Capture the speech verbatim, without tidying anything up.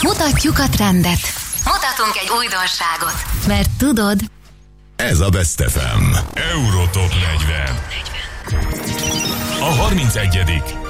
Mutatjuk a trendet. Mutatunk egy újdonságot. Mert tudod... Ez a Best ef em. Eurotop negyven. A harmincegyedik